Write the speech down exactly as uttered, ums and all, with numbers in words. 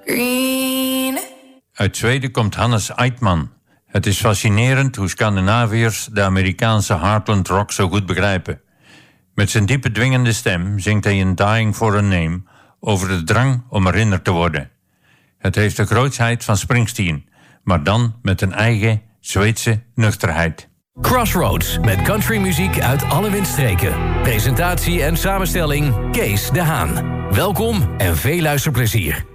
green. Uit Zweden komt Hannes Eitman. Het is fascinerend hoe Scandinaviërs de Amerikaanse Heartland Rock zo goed begrijpen. Met zijn diepe dwingende stem zingt hij in Dying for a Name over de drang om herinnerd te worden. Het heeft de grootsheid van Springsteen, maar dan met een eigen Zweedse nuchterheid. Crossroads met countrymuziek uit alle windstreken. Presentatie en samenstelling Kees de Haan. Welkom en veel luisterplezier.